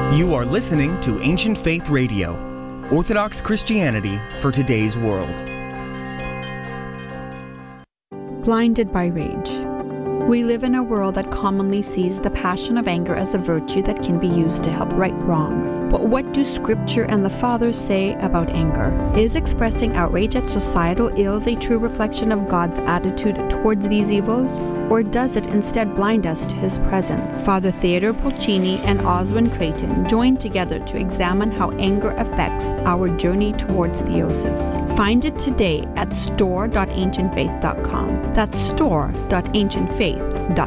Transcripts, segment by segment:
You are listening to Ancient Faith Radio, Orthodox Christianity for today's world. Blinded by rage. We live in a world that commonly sees the passion of anger as a virtue that can be used to help right wrongs. But what do Scripture and the Fathers say about anger? Is expressing outrage at societal ills a true reflection of God's attitude towards these evils? Or does it instead blind us to His presence? Father Theodore Pulcini and Oswin Creighton joined together to examine how anger affects our journey towards theosis. Find it today at store.ancientfaith.com. That's store.ancientfaith.com.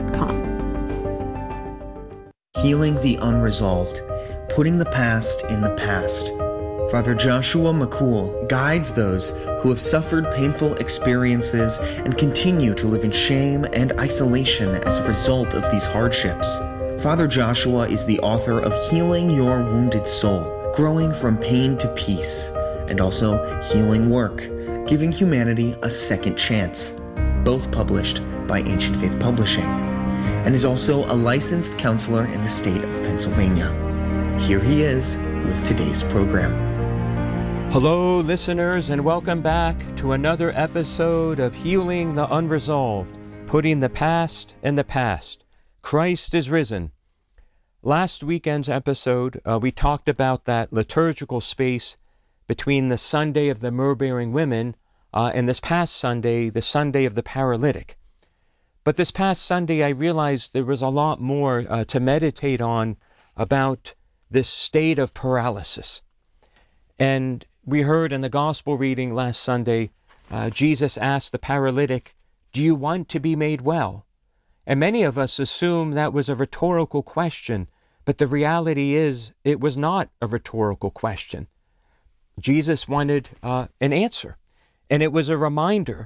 Healing the unresolved, putting the past in the past. Father Joshua McCool guides those who have suffered painful experiences and continue to live in shame and isolation as a result of these hardships. Father Joshua is the author of Healing Your Wounded Soul, Growing from Pain to Peace, and also Healing Work, Giving Humanity a Second Chance, both published by Ancient Faith Publishing, and is also a licensed counselor in the state of Pennsylvania. Here he is with today's program. Hello, listeners, and welcome back to another episode of Healing the Unresolved, Putting the Past in the Past. Christ is risen. Last weekend's episode, we talked about that liturgical space between the Sunday of the myrrh-bearing women and this past Sunday, the Sunday of the paralytic. But this past Sunday, I realized there was a lot more to meditate on about this state of paralysis. And we heard in the gospel reading last Sunday, Jesus asked the paralytic, "Do you want to be made well?" And many of us assume that was a rhetorical question, but the reality is it was not a rhetorical question. Jesus wanted an answer, and it was a reminder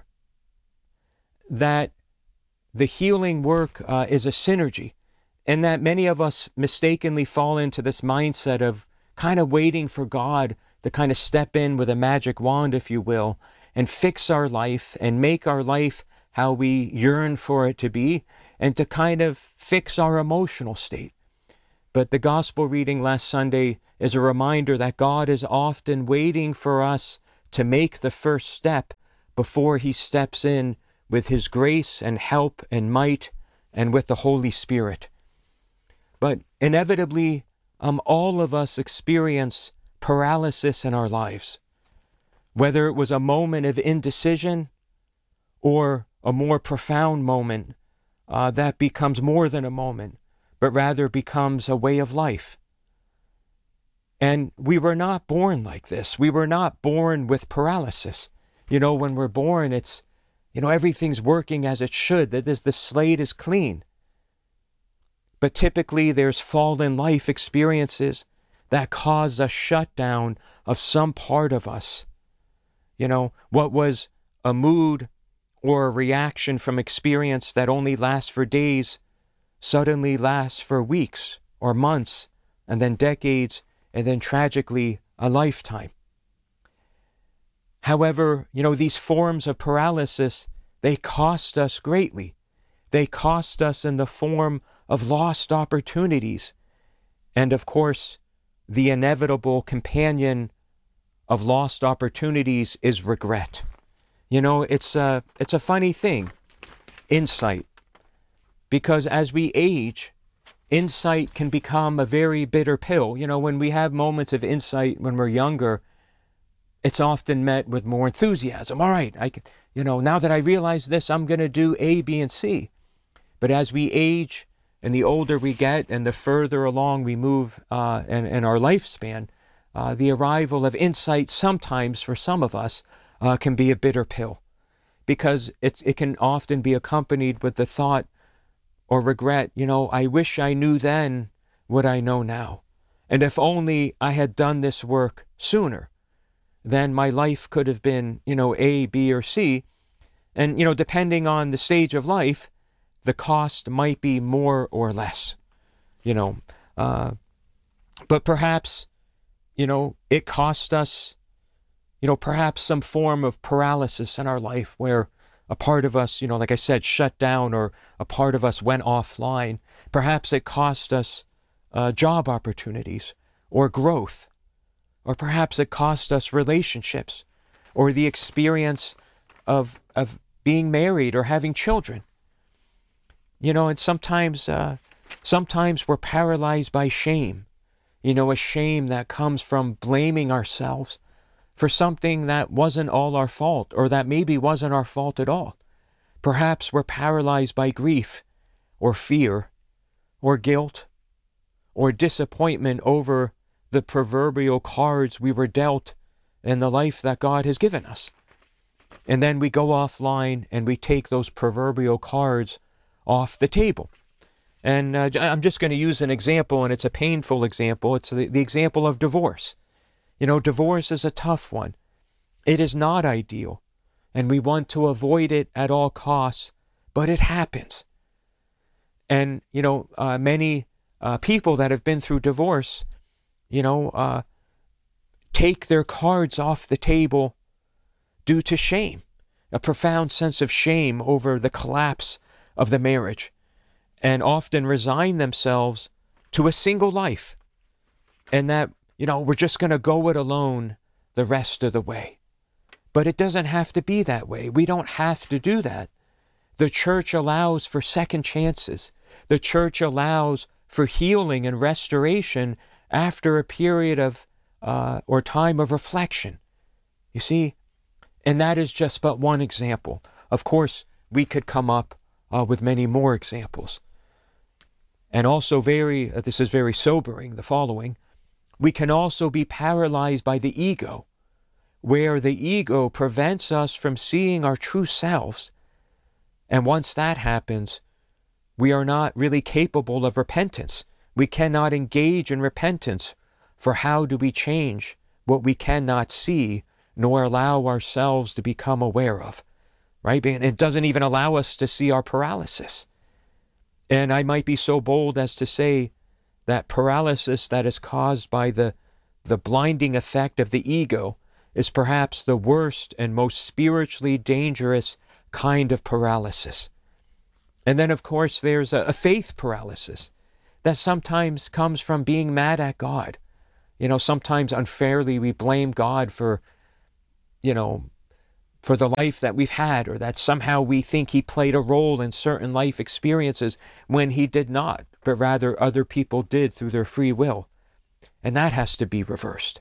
that the healing work is a synergy, and that many of us mistakenly fall into this mindset of kind of waiting for God to kind of step in with a magic wand, if you will, and fix our life and make our life how we yearn for it to be, and to kind of fix our emotional state. But the gospel reading last Sunday is a reminder that God is often waiting for us to make the first step before He steps in with His grace and help and might and with the Holy Spirit. But inevitably, all of us experience paralysis in our lives, whether it was a moment of indecision or a more profound moment that becomes more than a moment, but rather becomes a way of life. And we were not born like this. We were not born with paralysis. You know, when we're born, it's, everything's working as it should, that the slate is clean. But typically there's fallen life experiences that cause a shutdown of some part of us. What was a mood or a reaction from experience that only lasts for days suddenly lasts for weeks or months, and then decades, and then tragically a lifetime. However, these forms of paralysis, they cost us greatly. They cost us in the form of lost opportunities. And of course, the inevitable companion of lost opportunities is regret. It's a funny thing, insight. Because as we age, insight can become a very bitter pill. When we have moments of insight when we're younger, it's often met with more enthusiasm. All right, now that I realize this, I'm going to do A, B, and C. But as we age, and the older we get and the further along we move in our lifespan, the arrival of insight sometimes for some of us can be a bitter pill, because it can often be accompanied with the thought or regret, I wish I knew then what I know now. And if only I had done this work sooner, then my life could have been, A, B, or C. And, depending on the stage of life, the cost might be more or less, but perhaps, it cost us, perhaps some form of paralysis in our life where a part of us, like I said, shut down, or a part of us went offline. Perhaps it cost us job opportunities. or growth, or perhaps it cost us relationships or the experience of being married or having children. And sometimes we're paralyzed by shame, a shame that comes from blaming ourselves for something that wasn't all our fault, or that maybe wasn't our fault at all. Perhaps we're paralyzed by grief or fear or guilt or disappointment over the proverbial cards we were dealt in the life that God has given us. And then we go offline and we take those proverbial cards off the table. And I'm just going to use an example, and it's a painful example. It's the example of divorce. Divorce is a tough one. It is not ideal, and we want to avoid it at all costs, but it happens. And, many people that have been through divorce, take their cards off the table due to shame, a profound sense of shame over the collapse of the marriage, and often resign themselves to a single life, and that, we're just going to go it alone the rest of the way. But it doesn't have to be that way. We don't have to do that. The church allows for second chances. The church allows for healing and restoration after a period of or time of reflection. You see, and that is just but one example. Of course, we could come up with many more examples. And also this is very sobering, the following. We can also be paralyzed by the ego, where the ego prevents us from seeing our true selves. And once that happens, we are not really capable of repentance. We cannot engage in repentance, for how do we change what we cannot see nor allow ourselves to become aware of, right? And it doesn't even allow us to see our paralysis. And I might be so bold as to say that paralysis that is caused by the blinding effect of the ego is perhaps the worst and most spiritually dangerous kind of paralysis. And then, of course, there's a faith paralysis that sometimes comes from being mad at God. Sometimes unfairly we blame God for the life that we've had, or that somehow we think he played a role in certain life experiences when he did not, but rather other people did through their free will. And that has to be reversed.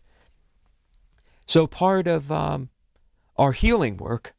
So part of our healing work,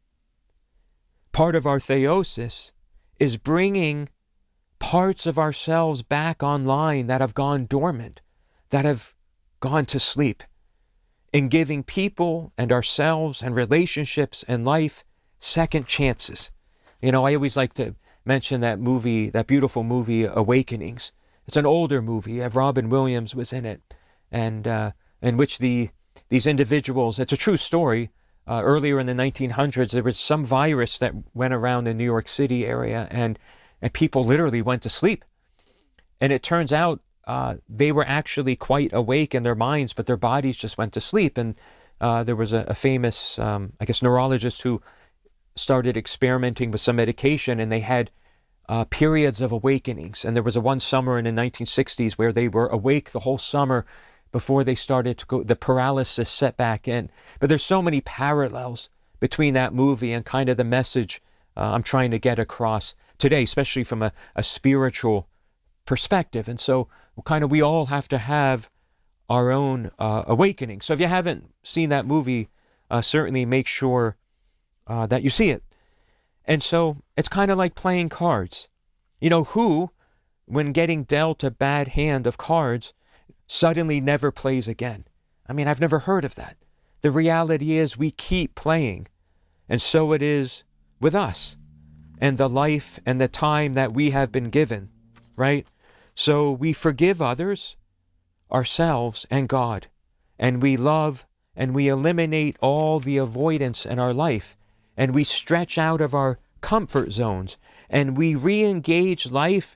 part of our theosis, is bringing parts of ourselves back online that have gone dormant, that have gone to sleep, and giving people and ourselves and relationships and life second chances. I always like to mention that movie, that beautiful movie, Awakenings. It's an older movie. Robin Williams was in it, and in which these individuals, it's a true story. Earlier in the 1900s, there was some virus that went around the New York City area, and people literally went to sleep. And it turns out they were actually quite awake in their minds, but their bodies just went to sleep. And there was a famous, neurologist who started experimenting with some medication, and they had periods of awakenings. And there was one summer in the 1960s where they were awake the whole summer before they started to go, the paralysis set back in. But there's so many parallels between that movie and kind of the message I'm trying to get across today, especially from a spiritual perspective. And so we all have to have our own awakening. So if you haven't seen that movie, certainly make sure that you see it. And so it's kind of like playing cards. Who, when getting dealt a bad hand of cards, suddenly never plays again? I've never heard of that. The reality is we keep playing. And so it is with us and the life and the time that we have been given, right? So we forgive others, ourselves, and God. And we love and we eliminate all the avoidance in our life. And we stretch out of our comfort zones. And we re-engage life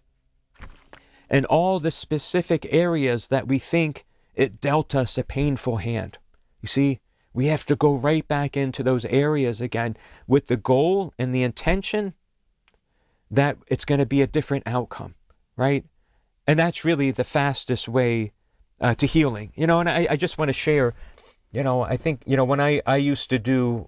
in all the specific areas that we think it dealt us a painful hand. You see, we have to go right back into those areas again with the goal and the intention that it's going to be a different outcome, right? And that's really the fastest way to healing. And I just want to share, I think, when I used to do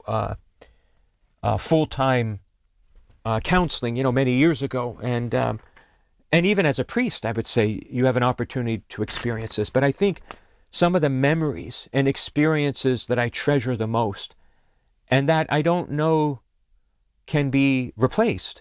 full-time counseling, many years ago, and even as a priest, I would say you have an opportunity to experience this. But I think some of the memories and experiences that I treasure the most, and that I don't know can be replaced,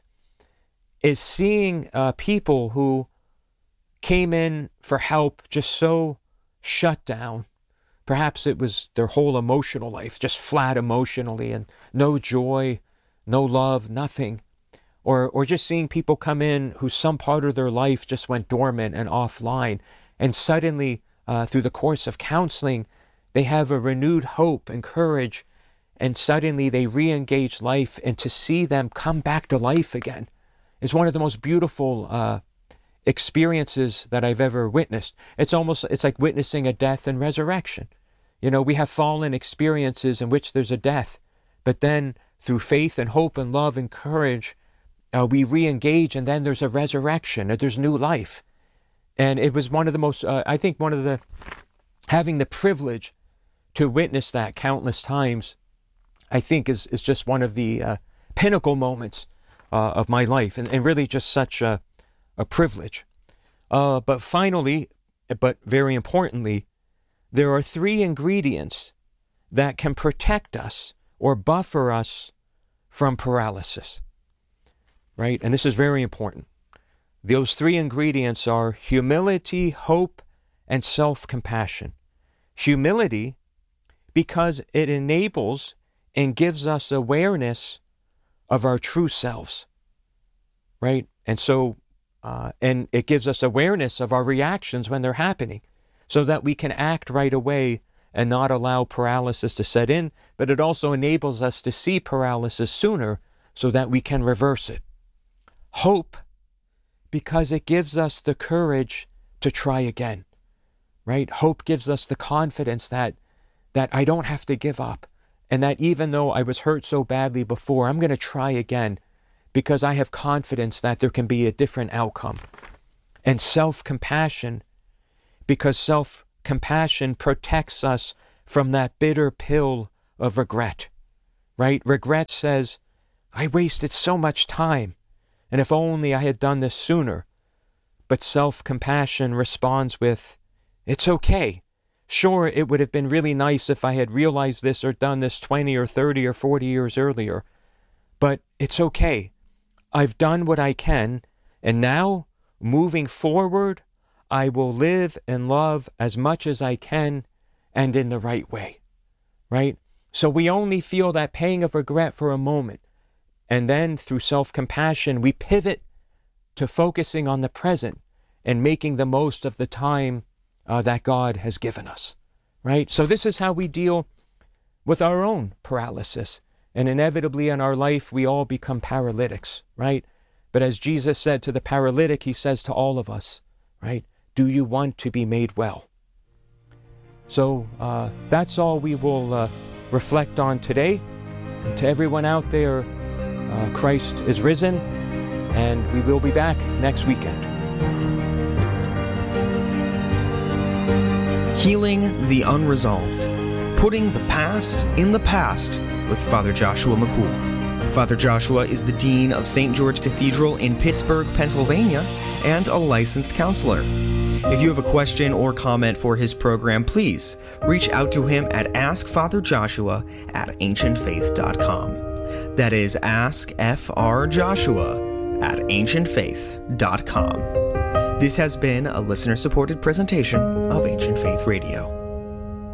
is seeing people who came in for help just so shut down. Perhaps it was their whole emotional life, just flat emotionally, and no joy, no love, nothing. Or just seeing people come in who some part of their life just went dormant and offline, and suddenly, through the course of counseling, they have a renewed hope and courage, and suddenly they re-engage life, and to see them come back to life again is one of the most beautiful experiences that I've ever witnessed. It's like witnessing a death and resurrection. We have fallen experiences in which there's a death, but then through faith and hope and love and courage, we re-engage, and then there's a resurrection, and there's new life. And it was one of the most, having the privilege to witness that countless times, I think is just one of the pinnacle moments of my life, and really just such a privilege. But finally, but very importantly, there are 3 ingredients that can protect us or buffer us from paralysis, right? And this is very important. Those 3 ingredients are humility, hope, and self-compassion. Humility, because it enables and gives us awareness of our true selves, right? And so, and it gives us awareness of our reactions when they're happening, so that we can act right away and not allow paralysis to set in, but it also enables us to see paralysis sooner so that we can reverse it. Hope, because it gives us the courage to try again, right? Hope gives us the confidence that I don't have to give up, and that even though I was hurt so badly before, I'm going to try again because I have confidence that there can be a different outcome. And self-compassion, because self-compassion protects us from that bitter pill of regret, right? Regret says, I wasted so much time, and if only I had done this sooner. But self-compassion responds with, it's okay. Sure, it would have been really nice if I had realized this or done this 20 or 30 or 40 years earlier, but it's okay. I've done what I can, and now, moving forward, I will live and love as much as I can and in the right way, right? So we only feel that pang of regret for a moment, and then through self-compassion, we pivot to focusing on the present and making the most of the time that God has given us, right? So this is how we deal with our own paralysis. And inevitably in our life, we all become paralytics, right? But as Jesus said to the paralytic, he says to all of us, right? Do you want to be made well? So that's all we will reflect on today. And to everyone out there, Christ is risen, and we will be back next weekend. Healing the Unresolved. Putting the past in the past with Father Joshua McCool. Father Joshua is the Dean of St. George Cathedral in Pittsburgh, Pennsylvania, and a licensed counselor. If you have a question or comment for his program, please reach out to him at askfatherjoshua@ancientfaith.com. That is askfrjoshua@ancientfaith.com. This has been a listener-supported presentation of Ancient Faith Radio.